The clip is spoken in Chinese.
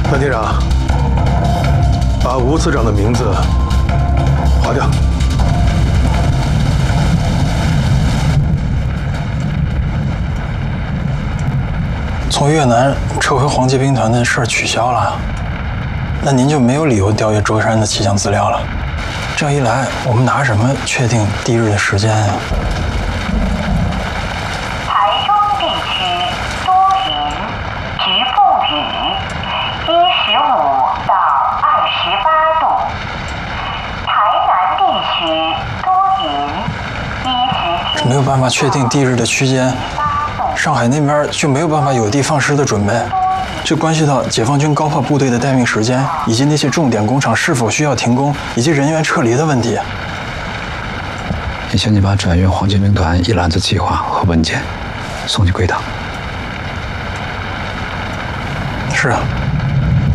段厅长，把吴次长的名字划掉。 从越南撤回黄捷兵团的事儿取消了，那您就没有理由调阅卓山的气象资料了。这样一来，我们拿什么确定地日的时间啊？ 台中地区多云，局部雨，15到28度。台南地区多云， 没有办法确定地日的区间，上海那边就没有办法有的放矢的准备，这关系到解放军高炮部队的待命时间，以及那些重点工厂是否需要停工，以及人员撤离的问题。 也请你把转运黄捷兵团一揽子计划和文件送去归档。 是啊。